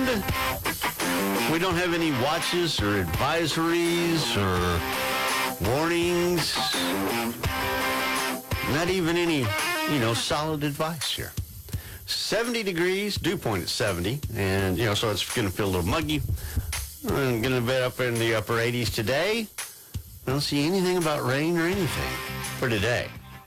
we don't have any watches or advisories or warnings. Not even any, solid advice here. 70 degrees, dew point at 70, and, so it's going to feel a little muggy. I'm going to be up in the upper 80s today. I don't see anything about rain or anything for today.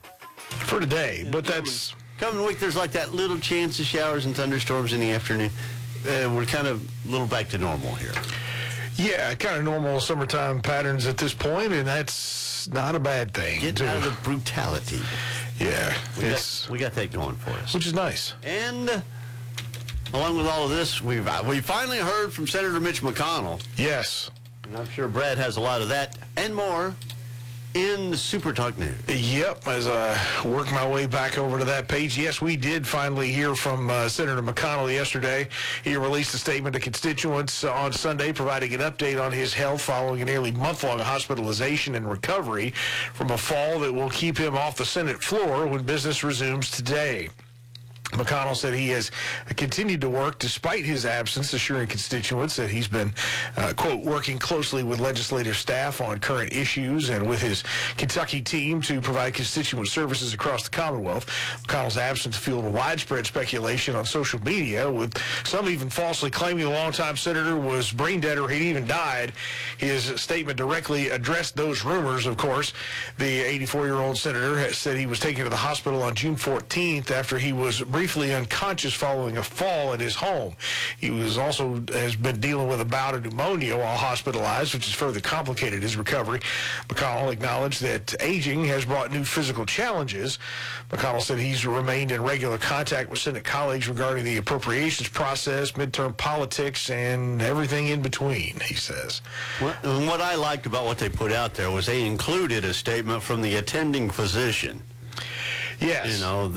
But that's... Coming week, there's like that little chance of showers and thunderstorms in the afternoon. We're kind of a little back to normal here. Yeah, kind of normal summertime patterns at this point, and that's not a bad thing. Get out of the brutality. Yeah. We got that going for us. Which is nice. And along with all of this, we finally heard from Senator Mitch McConnell. Yes. And I'm sure Brad has a lot of that and more in the Super Talk News. Yep, as I work my way back over to that page, yes, we did finally hear from Senator McConnell yesterday. He released a statement to constituents on Sunday providing an update on his health following a nearly month-long hospitalization and recovery from a fall that will keep him off the Senate floor when business resumes today. McConnell said he has continued to work despite his absence, assuring constituents that he's been, quote, working closely with legislative staff on current issues and with his Kentucky team to provide constituent services across the Commonwealth. McConnell's absence fueled widespread speculation on social media, with some even falsely claiming the longtime senator was brain dead or he'd even died. His statement directly addressed those rumors, of course. The 84-year-old senator has said he was taken to the hospital on June 14th after he was briefly unconscious following a fall at his home. He has been dealing with a bout of pneumonia while hospitalized, which has further complicated his recovery. McConnell acknowledged that aging has brought new physical challenges. McConnell said he's remained in regular contact with Senate colleagues regarding the appropriations process, midterm politics, and everything in between, he says. What I liked about what they put out there was they included a statement from the attending physician. Yes.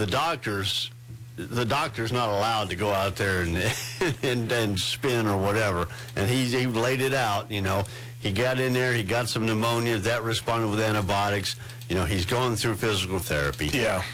The doctor's not allowed to go out there and spin or whatever. And he laid it out, He got in there, he got some pneumonia, that responded with antibiotics. He's going through physical therapy. Yeah.